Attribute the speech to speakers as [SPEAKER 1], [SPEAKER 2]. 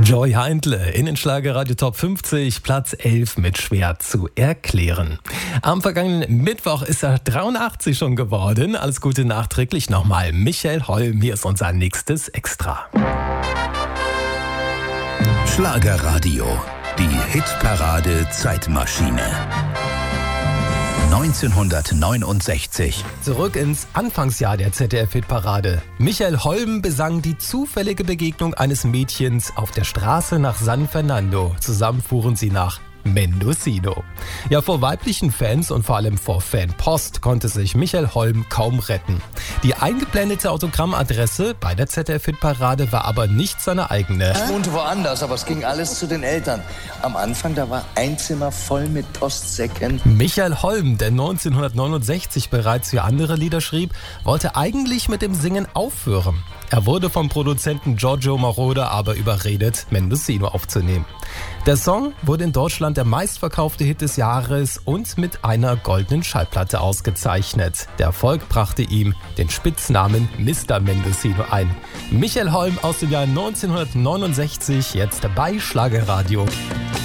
[SPEAKER 1] Joy Heindle in den Schlagerradio Top 50, Platz 11 mit Schwer zu erklären. Am vergangenen Mittwoch ist er 83 schon geworden. Alles Gute nachträglich nochmal. Michael Holm, hier ist unser nächstes Extra.
[SPEAKER 2] Schlagerradio, die Hitparade Zeitmaschine. 1969.
[SPEAKER 1] Zurück ins Anfangsjahr der ZDF-Hitparade. Michael Holm besang die zufällige Begegnung eines Mädchens auf der Straße nach San Fernando. Zusammen fuhren sie nach Mendocino. Ja, vor weiblichen Fans und vor allem vor Fanpost konnte sich Michael Holm kaum retten. Die eingeblendete Autogrammadresse bei der ZDF-Hitparade war aber nicht seine eigene.
[SPEAKER 3] Ich wohnte woanders, aber es ging alles zu den Eltern. Am Anfang, da war ein Zimmer voll mit Postsäcken.
[SPEAKER 1] Michael Holm, der 1969 bereits für andere Lieder schrieb, wollte eigentlich mit dem Singen aufhören. Er wurde vom Produzenten Giorgio Moroder aber überredet, Mendocino aufzunehmen. Der Song wurde in Deutschland der meistverkaufte Hit des Jahres und mit einer goldenen Schallplatte ausgezeichnet. Der Erfolg brachte ihm den Spitznamen Mr. Mendocino ein. Michael Holm aus dem Jahr 1969, jetzt bei Schlagerradio.